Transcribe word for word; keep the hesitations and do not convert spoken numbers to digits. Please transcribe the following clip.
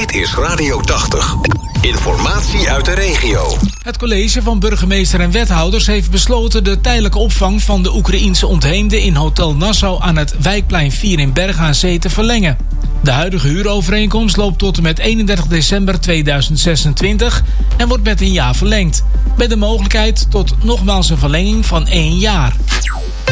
Dit is Radio tachtig. Informatie uit de regio. Het college van burgemeester en wethouders heeft besloten de tijdelijke opvang van de Oekraïense ontheemden in Hotel Nassau aan het Wijkplein vier in Bergen aan Zee te verlengen. De huidige huurovereenkomst loopt tot en met eenendertig december tweeduizend zesentwintig en wordt met een jaar verlengd. Met de mogelijkheid tot nogmaals een verlenging van één jaar.